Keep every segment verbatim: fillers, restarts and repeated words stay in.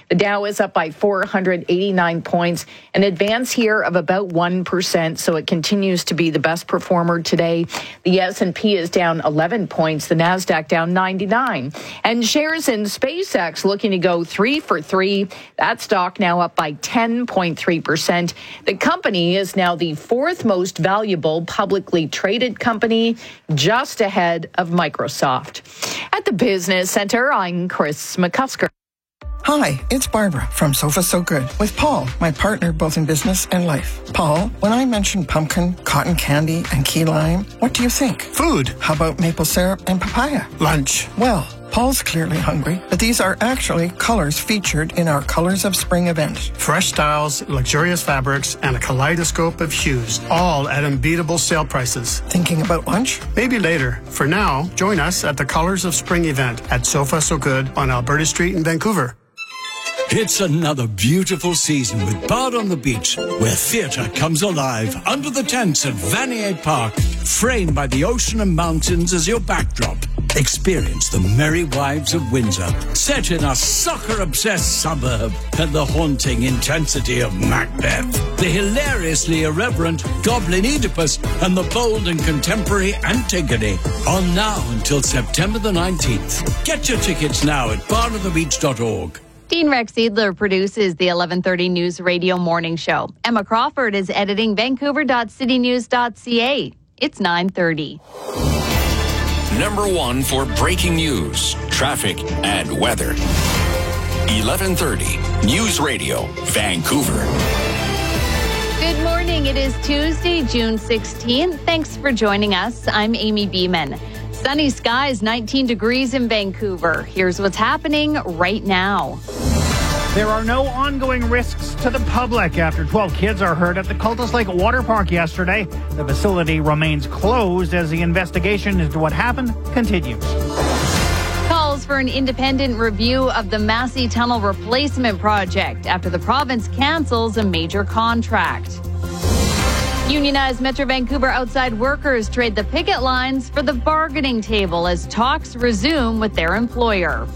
The Dow is up by four hundred eighty-nine points, an advance here of about one percent, so it continues to be the best performer today. The S and P is down eleven points, the NASDAQ down ninety-nine. And shares in SpaceX looking to go three for three. That stock now up by ten point three percent. The company is now the fourth most valuable publicly traded company, just ahead of Microsoft. At the Business Center, I'm Chris McCusker. Hi, it's Barbara from Sofa So Good with Paul, my partner both in business and life. Paul, when I mentioned pumpkin, cotton candy, and key lime, what do you think? Food. How about maple syrup and papaya? Lunch. Well, Paul's clearly hungry, but these are actually colors featured in our Colors of Spring event. Fresh styles, luxurious fabrics, and a kaleidoscope of hues, all at unbeatable sale prices. Thinking about lunch? Maybe later. For now, join us at the Colors of Spring event at Sofa So Good on Alberta Street in Vancouver. It's another beautiful season with Bard on the Beach, where theatre comes alive under the tents at Vanier Park, framed by the ocean and mountains as your backdrop. Experience the Merry Wives of Windsor, set in a soccer-obsessed suburb, and the haunting intensity of Macbeth, the hilariously irreverent Goblin Oedipus, and the bold and contemporary Antigone. On now until September the nineteenth. Get your tickets now at bard on the beach dot org. Dean Rex Edler produces the eleven thirty News Radio Morning Show. Emma Crawford is editing vancouver dot city news dot c a. It's nine thirty. Number one for breaking news, traffic, and weather. eleven thirty News Radio, Vancouver. Good morning. It is Tuesday, June sixteenth. Thanks for joining us. I'm Amy Beeman. Sunny skies, nineteen degrees in Vancouver. Here's what's happening right now. There are no ongoing risks to the public after twelve kids are hurt at the Cultus Lake Water Park yesterday. The facility remains closed as the investigation into what happened continues. Calls for an independent review of the Massey Tunnel replacement project after the province cancels a major contract. Unionized Metro Vancouver outside workers trade the picket lines for the bargaining table as talks resume with their employer.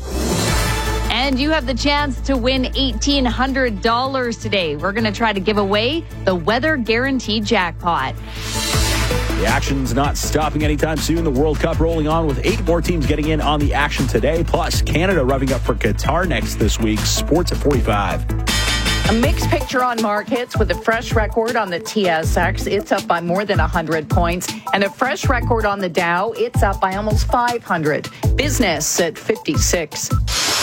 And you have the chance to win eighteen hundred dollars today. We're going to try to give away the Weather Guarantee Jackpot. The action's not stopping anytime soon. The World Cup rolling on with eight more teams getting in on the action today. Plus, Canada revving up for Qatar next this week. Sports at forty-five. A mixed picture on markets with a fresh record on the T S X. It's up by more than one hundred points. And a fresh record on the Dow. It's up by almost five hundred. Business at fifty-six.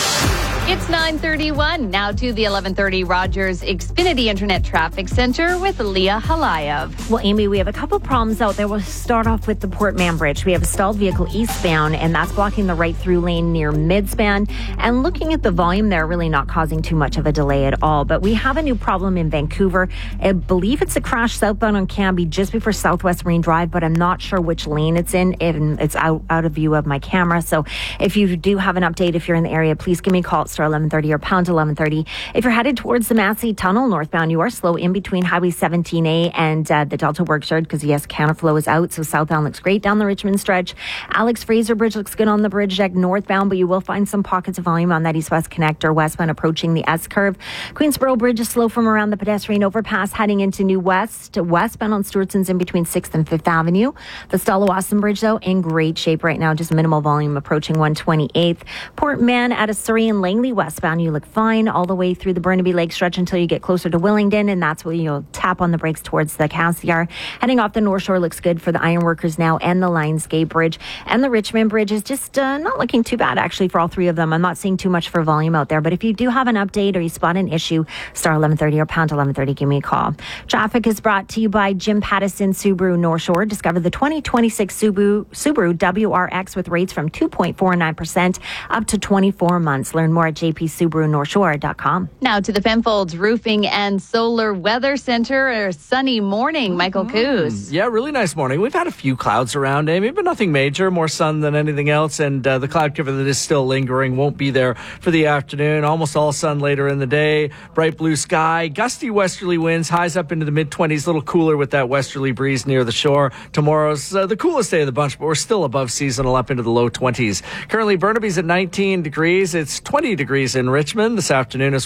It's nine thirty-one. Now to the eleven thirty Rogers Xfinity Internet Traffic Center with Leah Halayev. Well, Amy, we have a couple problems out there. We'll start off with the Port Mann Bridge. We have a stalled vehicle eastbound, and that's blocking the right-through lane near Midspan. And looking at the volume there, really not causing too much of a delay at all. But we have a new problem in Vancouver. I believe it's a crash southbound on Cambie just before Southwest Marine Drive, but I'm not sure which lane it's in. And it's out, out of view of my camera. So if you do have an update, if you're in the area, please give me a call at star eleven thirty or pound eleven thirty. If you're headed towards the Massey Tunnel northbound, you are slow in between Highway seventeen A and uh, the Delta Works Yard because, yes, counterflow is out. So southbound looks great down the Richmond stretch. Alex Fraser Bridge looks good on the bridge deck northbound, but you will find some pockets of volume on that east-west connector westbound approaching the S-curve. Queensboro Bridge is slow from around the pedestrian overpass heading into New West. Westbound on Stewartson's in between sixth and fifth Avenue. The Stella-Wasson Bridge, though, in great shape right now. Just minimal volume approaching one twenty-eighth. Port Mann at a Surrey and Langley westbound. You look fine all the way through the Burnaby Lake stretch until you get closer to Willingdon, and that's where you'll tap on the brakes towards the Cassiar. Heading off the North Shore looks good for the Ironworkers now and the Lionsgate Bridge. And the Richmond Bridge is just uh, not looking too bad, actually, for all three of them. I'm not seeing too much for volume out there, but if you do have an update or you spot an issue, star eleven thirty or pound eleven thirty, give me a call. Traffic is brought to you by Jim Pattison Subaru North Shore. Discover the twenty twenty-six Subaru, Subaru W R X with rates from two point four nine percent up to twenty-four months. Learn more at j p subaru north shore dot com. Now to the Penfolds Roofing and Solar Weather Center. A sunny morning, Michael mm-hmm. Coos. Yeah, really nice morning. We've had a few clouds around, Amy, but nothing major. More sun than anything else, and uh, the cloud cover that is still lingering won't be there for the afternoon. Almost all sun later in the day. Bright blue sky, gusty westerly winds, highs up into the mid-twenties, a little cooler with that westerly breeze near the shore. Tomorrow's uh, the coolest day of the bunch, but we're still above seasonal, up into the low twenties. Currently, Burnaby's at nineteen degrees. It's twenty degrees in Richmond this afternoon as